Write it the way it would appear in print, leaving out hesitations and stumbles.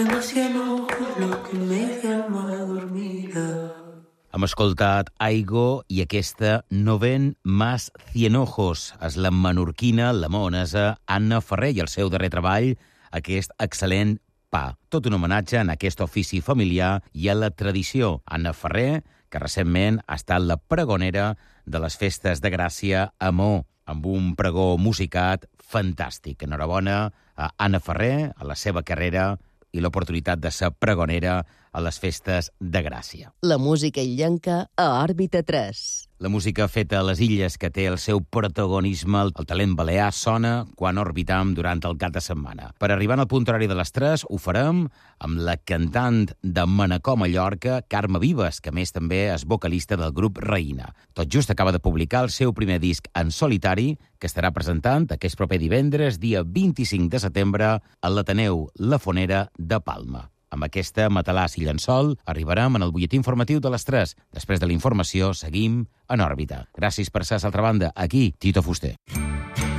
demasiado lo que me llama dormida. Hem escoltat Aigo i aquesta No ven más cienojos. És la menorquina, la maonesa Anna Ferrer i el seu darrer treball, aquest excel·lent Pa. Tot un homenatge en aquest ofici familiar i a la tradició. Anna Ferrer, que recentment ha estat la pregonera de les festes de Gràcia a Maó, amb un pregó musicat fantàstic. Enhorabona a Anna Ferrer, a la seva carrera i l'oportunitat de ser pregonera a les festes de Gràcia. La música illenca a Òrbita 3. La música feta a les illes que té el seu protagonisme, el talent balear, sona quan orbitam durant el cap de setmana. Per arribar al punt horari de les 3 ho farem amb la cantant de Manacor, Mallorca, Carme Vives, que a més també és vocalista del grup Reina. Tot just acaba de publicar el seu primer disc en solitari, que estarà presentant aquest proper divendres, dia 25 de setembre, a l'Ateneu La Fonera de Palma. Amb aquesta Matalàs i Llençol arribarem en el butlletí informatiu de les 3. Després de la informació, seguim en òrbita. Gràcies per ser a l'altra banda. Aquí, Tito Fuster.